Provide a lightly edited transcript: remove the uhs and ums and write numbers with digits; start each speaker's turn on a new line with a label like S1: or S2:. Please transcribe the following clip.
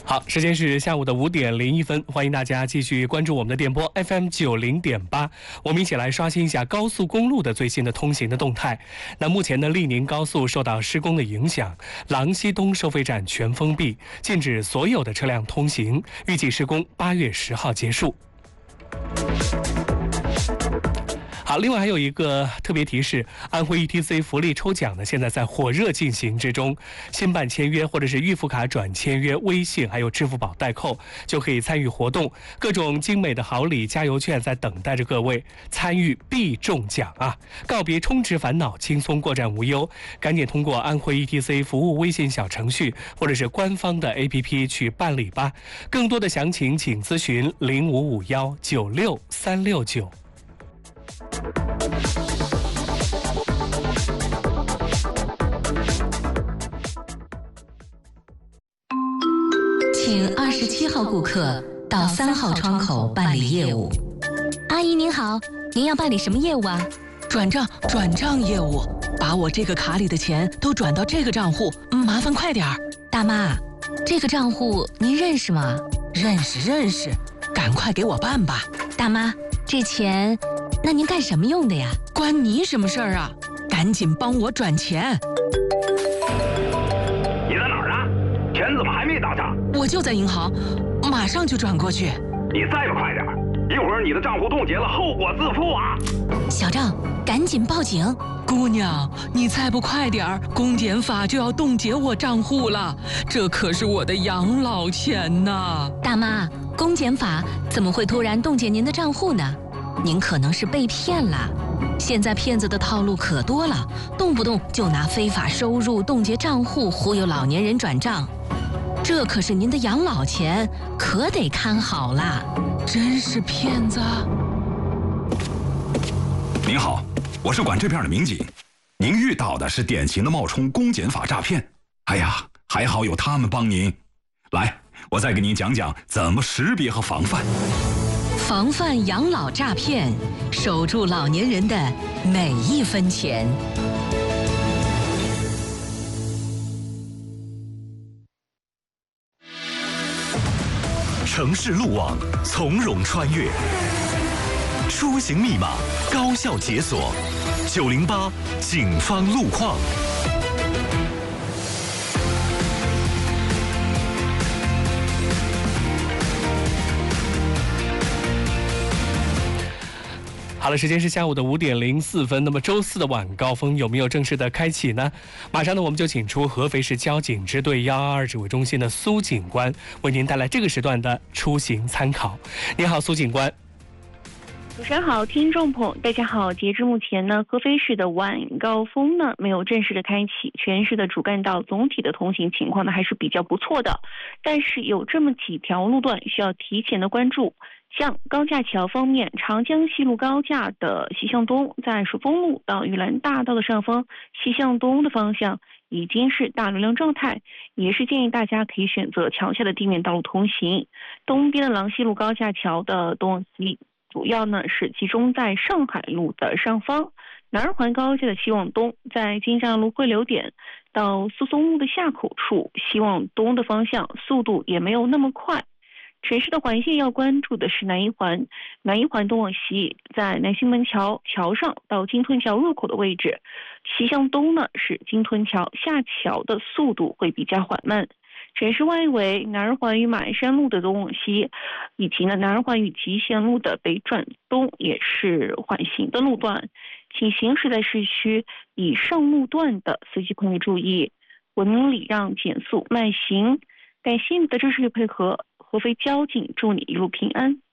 S1: 好，时间是下午的5:01，欢迎大家继续关注我们的电波 FM90.8，我们一起来刷新一下高速公路的最新的通行的动态。那目前呢，利宁高速受到施工的影响，郎西东收费站全封闭，禁止所有的车辆通行，预计施工8月10号结束。好，另外还有一个特别提示，安徽 ETC 福利抽奖呢，现在在火热进行之中。新办签约或者是预付卡转签约，微信还有支付宝代扣，就可以参与活动。各种精美的好礼、加油券在等待着各位，参与必中奖啊！告别充值烦恼，轻松过站无忧。赶紧通过安徽 ETC 服务微信小程序或者是官方的 APP 去办理吧。更多的详情请咨询0551963669。
S2: 请27号顾客到3号窗口办理业务。
S3: 阿姨您好，您要办理什么业务啊？
S4: 转账业务，把我这个卡里的钱都转到这个账户，麻烦快点儿。
S3: 大妈，这个账户您认识吗？
S4: 认识，赶快给我办吧。
S3: 大妈，这钱那您干什么用的呀？
S4: 关你什么事儿啊？赶紧帮我转钱。
S5: 你在哪儿啊？钱怎么还没到账？
S4: 我就在银行，马上就转过去。
S5: 你再不快点，一会儿你的账户冻结了，后果自负啊！
S3: 小郑，赶紧报警！
S4: 姑娘，你再不快点儿，公检法就要冻结我账户了，这可是我的养老钱呐！
S3: 大妈，公检法怎么会突然冻结您的账户呢？您可能是被骗了。现在骗子的套路可多了，动不动就拿非法收入冻结账户忽悠老年人转账，这可是您的养老钱，可得看好了。
S4: 真是骗子！
S6: 您好，我是管这片的民警，您遇到的是典型的冒充公检法诈骗。哎呀，还好有他们帮您。来，我再给您讲讲怎么识别和防范。
S2: 防范养老诈骗，守住老年人的每一分钱。
S7: 城市路网从容穿越，出行密码高效解锁。908警方路况。
S1: 好了，时间是下午的5:04。那么周四的晚高峰有没有正式的开启呢？马上呢，我们就请出合肥市交警支队122指挥中心的苏警官，为您带来这个时段的出行参考。你好，苏警官。
S8: 主持人好，听众朋友大家好。截至目前呢，合肥市的晚高峰呢没有正式的开启，全市的主干道总体的通行情况呢还是比较不错的，但是有这么几条路段需要提前的关注。像高架桥方面，长江西路高架的西向东，在蜀丰路到玉兰大道的上方西向东的方向已经是大流量状态，也是建议大家可以选择桥下的地面道路通行。东边的郎西路高架桥的东往西主要呢是集中在上海路的上方，南二环高架的西往东，在金站路汇流点到苏松路的下口处，西往东的方向速度也没有那么快。城市的环线要关注的是南一环，南一环东往西，在南新门桥桥上到金屯桥入口的位置，西向东呢是金屯桥下桥的速度会比较缓慢。城市外围，南二环与马鞍山路的东往西，以及呢南二环与集贤路的北转东也是缓行的路段，请行驶在市区以上路段的司机朋友注意，文明礼让，减速慢行。感谢你的支持与配合，合肥交警祝你一路平安。